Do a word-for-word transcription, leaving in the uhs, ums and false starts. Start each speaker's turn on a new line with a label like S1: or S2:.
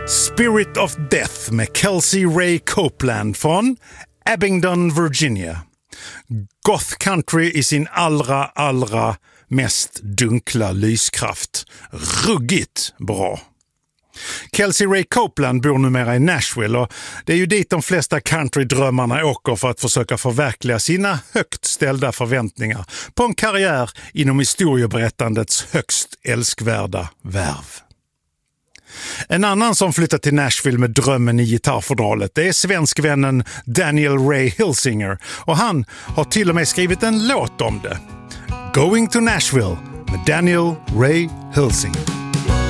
S1: Spirit of Death med Kelsey Ray Copeland från Abingdon, Virginia. Goth country i sin allra, allra mest dunkla lyskraft. Ruggigt bra. Kelsey Ray Copeland bor numera i Nashville och det är ju dit de flesta countrydrömmarna åker för att försöka förverkliga sina högt ställda förväntningar på en karriär inom historieberättandets högst älskvärda värv. En annan som flyttat till Nashville med drömmen i gitarrfodralet är svenskvännen Daniel Ray Hilsinger och han har till och med skrivit en låt om det. Going to Nashville med Daniel Ray Hilsinger.